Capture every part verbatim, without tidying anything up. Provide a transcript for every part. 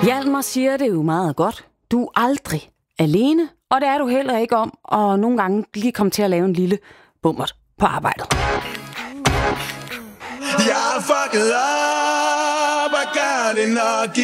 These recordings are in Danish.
Hjalmar siger det jo meget godt. Du er aldrig alene, og det er du heller ikke om, og nogle gange lige komme til at lave en lille bummert på arbejdet. Jeg er fucket op og gør det nok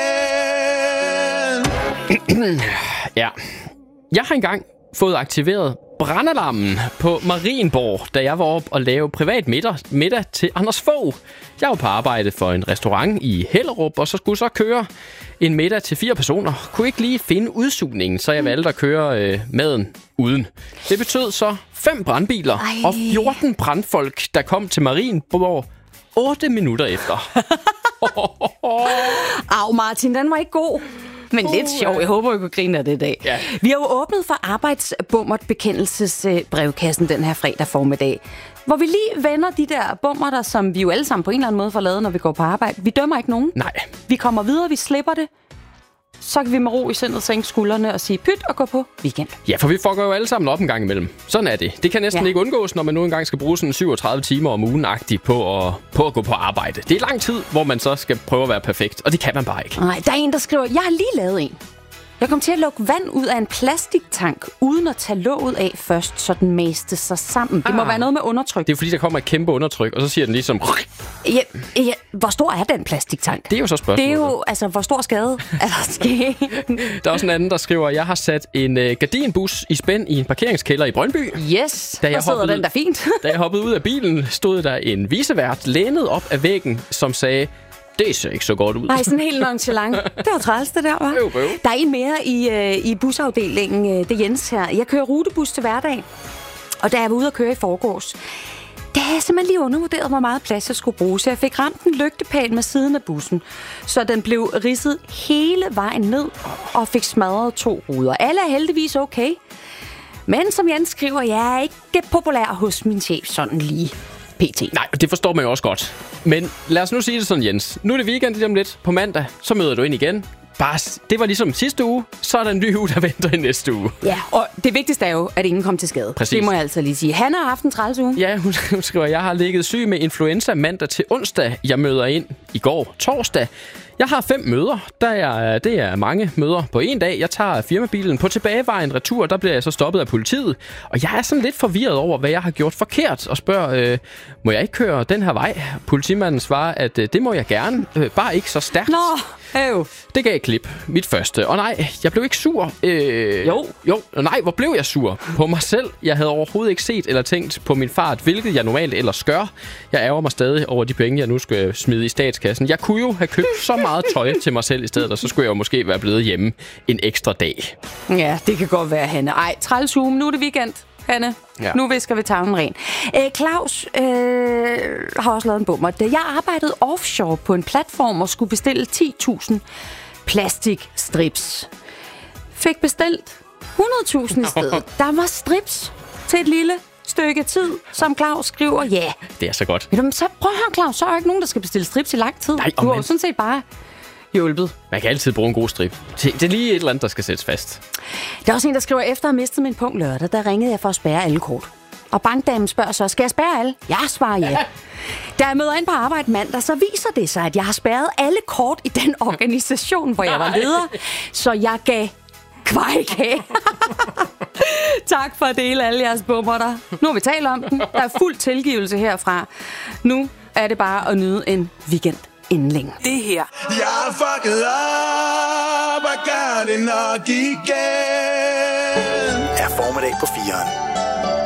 igen. Ja, jeg har engang fået aktiveret brandalarmen på Marienborg, da jeg var oppe og lave privat middag, middag til Anders Fogh. Jeg var på arbejde for en restaurant i Hellerup, og så skulle så køre en middag til fire personer. Kunne ikke lige finde udsugningen, så jeg valgte at køre øh, maden uden. Det betød så fem brandbiler Ej. og fjorten brandfolk, der kom til Marienborg otte minutter efter. Au, Martin, den var ikke god. Men uh, lidt sjov. Jeg håber, I kunne grine af det i dag. Ja. Vi har jo åbnet for arbejdsbummertbekendelsesbrevkassen den her fredag formiddag, hvor vi lige vender de der bummerter, som vi jo alle sammen på en eller anden måde får lavet, når vi går på arbejde. Vi dømmer ikke nogen. Nej. Vi kommer videre, vi slipper det. Så kan vi med ro i sindet sænke skuldrene og sige pyt og gå på weekend. Ja, for vi får jo alle sammen op en gang imellem. Sådan er det. Det kan næsten ja. ikke undgås, når man nu engang skal bruge sådan syvogtredive timer om ugen-agtigt på at, på at gå på arbejde. Det er lang tid, hvor man så skal prøve at være perfekt, og det kan man bare ikke. Nej, der er en, der skriver, jeg har lige lavet en. Jeg kom til at lukke vand ud af en plastiktank, uden at tage låget af først, så den maste sig sammen. Det ah. må være noget med undertryk. Det er fordi, der kommer et kæmpe undertryk, og så siger den ligesom... Ja, ja, hvor stor er den plastiktank? Det er jo så spørgsmålet. Det er jo, altså, hvor stor skade er der sket? Der er også en anden, der skriver, jeg har sat en uh, gardinbus i spænd i en parkeringskælder i Brøndby. Yes, da jeg sidder hoppede, den der fint. Da jeg hoppede ud af bilen, stod der en vicevært lænet op af væggen, som sagde... Det ser ikke så godt ud. Nej, sådan helt nonchalant. Det var træls, det der, var. Bøv, bøv. Der er en mere i, øh, i busafdelingen. Det er Jens her. Jeg kører rutebus til hverdag, og da jeg var ude at køre i forgårs, der havde jeg simpelthen lige undervurderet, hvor meget plads jeg skulle bruge. Så jeg fik ramt en lygtepæl med siden af bussen, så den blev ridset hele vejen ned og fik smadret to ruder. Alle er heldigvis okay. Men som Jens skriver, jeg er ikke populær hos min chef sådan lige. P T. Nej, det forstår man jo også godt. Men lad os nu sige det sådan, Jens. Nu er det weekend lige om lidt. På mandag, så møder du ind igen. Bare, det var ligesom sidste uge, så er der en ny uge, der venter i næste uge. Ja, og det vigtigste er jo, at ingen kommer til skade. Præcis. Det må jeg altså lige sige. Han har haft en træls uge. Ja, hun skriver, jeg har ligget syg med influenza mandag til onsdag. Jeg møder ind i går torsdag. Jeg har fem møder. Der er, det er mange møder på en dag. Jeg tager firmabilen på tilbagevejen retur. Der bliver jeg så stoppet af politiet. Og jeg er sådan lidt forvirret over, hvad jeg har gjort forkert. Og spørger, øh, må jeg ikke køre den her vej? Politimanden svarer, at øh, det må jeg gerne. Øh, bare ikke så stærkt. Nå, øh. Det gav et klip. Mit første. Og nej, jeg blev ikke sur. Øh, jo. Jo, og nej, hvor blev jeg sur? På mig selv. Jeg havde overhovedet ikke set eller tænkt på min fart, hvilket jeg normalt ellers gør. Jeg ærger mig stadig over de penge, jeg nu skal smide i statskassen. Jeg kunne jo have købt så meget tøj til mig selv i stedet, og så skulle jeg jo måske være blevet hjemme en ekstra dag. Ja, det kan godt være, Hanne. Ej, træls uge. Nu er det weekend, Hanne. Ja. Nu visker vi tavlen ren. Æ, Claus øh, har også lavet en bummer. Da jeg arbejdede offshore på en platform og skulle bestille ti tusind plastikstrips, fik bestilt hundrede tusind i stedet. Der var strips til et lille stykke tid, som Claus skriver, ja. Yeah. Det er så godt. Men så prøv at høre, Claus, så er der ikke nogen, der skal bestille strips i lang tid. Nej, du har jo sådan set bare hjulpet. Man kan altid bruge en god strip. Det er lige et eller andet, der skal sættes fast. Der er også en, der skriver, efter at have mistet min punkt lørdag, der ringede jeg for at spærre alle kort. Og bankdamen spørger så, skal jeg spærre alle? Jeg svarer ja. Da jeg møder ind på arbejde mandag, så viser det sig, at jeg har spærret alle kort i den organisation, hvor jeg var leder. Så jeg gav kvæg af. Tak for at dele alle jeres bummerter. Nu har vi talt om den. Der er fuld tilgivelse herfra. Nu er det bare at nyde en weekend inden længe. Det her. Jeg er fucket op og gør det nok igen. Er formiddag på fireren.